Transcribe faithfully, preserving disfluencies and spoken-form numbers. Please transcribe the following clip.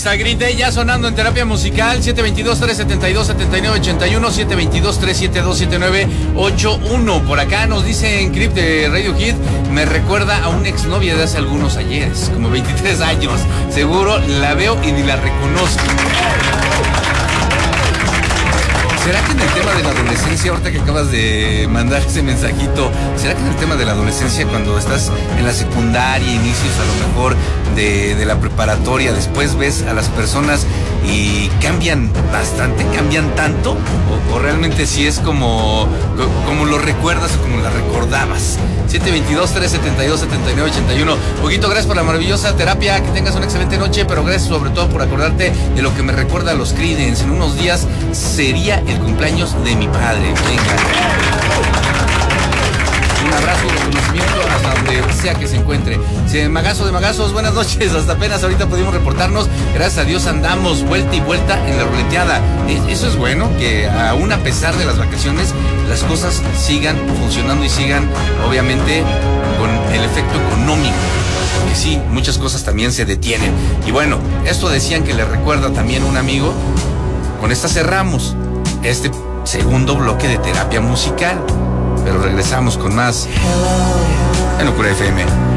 está Green Day ya sonando en terapia musical. Siete veintidós, tres setenta y dos, setenta y nueve ochenta y uno, siete veintidós, tres setenta y dos, setenta y nueve ochenta y uno. Por acá nos dice en Crip de Radio Hit, me recuerda a una exnovia de hace algunos ayeres, como veintitrés años. Seguro la veo y ni la reconozco. ¿Será que en el tema de la adolescencia, ahorita que acabas de mandar ese mensajito, será que en el tema de la adolescencia, cuando estás en la secundaria, inicios a lo mejor de, de la preparatoria, después ves a las personas y cambian bastante, cambian tanto? ¿O, o realmente sí es como, como lo recuerdas o como la recordabas? siete veintidós, tres setenta y dos, setenta y nueve ochenta y uno. Huguito, gracias por la maravillosa terapia, que tengas una excelente noche, pero gracias sobre todo por acordarte de lo que me recuerda a los Creedence. En unos días sería el cumpleaños de mi padre. Venga. Un abrazo de reconocimiento hasta donde sea que se encuentre. Sí, Magazo de Magazos, buenas noches. Hasta apenas ahorita pudimos reportarnos. Gracias a Dios andamos vuelta y vuelta en la ruleteada. Eso es bueno, que aún a pesar de las vacaciones, las cosas sigan funcionando y sigan, obviamente, con el efecto económico. Porque sí, muchas cosas también se detienen. Y bueno, esto decían que le recuerda también un amigo. Con esta cerramos este segundo bloque de terapia musical. Pero regresamos con más en Locura F M.